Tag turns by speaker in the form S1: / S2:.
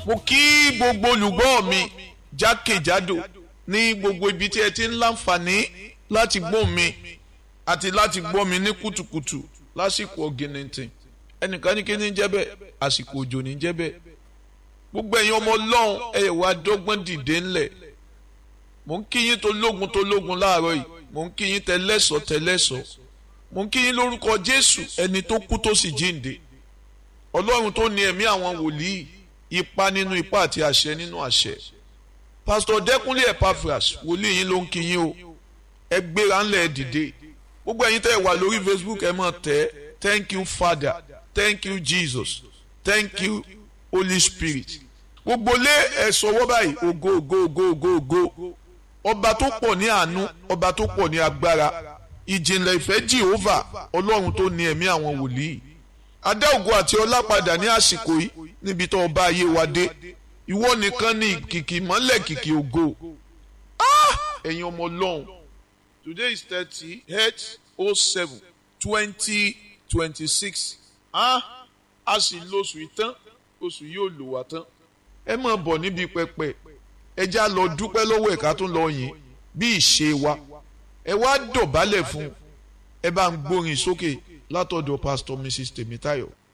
S1: mo kí gbogbo olùgbọ́ mi jákèjádò ní gbogbo ibi tí ẹ ti ń láǹfààní láti gbọ́ mi àti láti gbọ́ mi ní kùtùkùtù lásìkò ọ̀gìnìntìn. Ẹnìkan ní kí ni jẹ́ bẹ́ẹ̀, àsìkò òjò ní jẹ́ bẹ́ẹ̀. Gbogbo ẹ̀yin ọmọ Ọlọ́run ẹ wá dọ́gbọ́n dìde ńlẹ̀. Mo ń kí yín tológun láàárọ̀ yìí, mo ń kí yín tẹlẹ́sọ̀. Mo ń kí yín lórúkọ Jésù ẹni tó kú tó sì jíǹde. Ọlọ́run tó ní ẹ̀mí àwọn wòlíì, ipa nínú ipa àti àṣẹ nínú àṣẹ. Pastor Dẹ́kúnlé Epaphras wòlíì yín ló ń kí yín o. Ẹ gbéra ńlẹ̀ ẹ dìde. Gbogbo ẹ̀yin tẹ́ ẹ wà lórí Facebook ẹ máa tẹ̀ thank you Father, thank you Jesus, thank you Holy Spirit. Gbogbo lé ẹ sọwọ́ báyìí ògo. Ọba tó pọ̀ ní àánú, ọba tó pọ̀ ní agbára, ìjìnlẹ̀ ìfẹ́ Jehovah, Ọlọ́run tó ní ẹ̀mí àwọn wòlíì. Adá ògo àti ọlá padà ní àsìkò yìí níbi tó ọba ayé wa dé. Ìwọ nìkan ni kìkì mọ́lẹ̀ kìkì ògo. Ẹ̀yin ọmọ Ọlọ́run. Today is 30/07/2026. A sì lóṣù ìtàn, oṣù yóò lò wá tán. Ẹ máa bọ̀ níbi pẹpẹ. Ẹ já lọ dúpẹ́ lọ́wọ́ ẹ̀ka tó ń lọ yìn bí ìṣe wa. Ẹ wá dọ̀bálẹ̀ fún. Ẹ bá ń gbórin sókè látọ̀dọ̀ Pastor Mrs. Tèmítáyọ̀.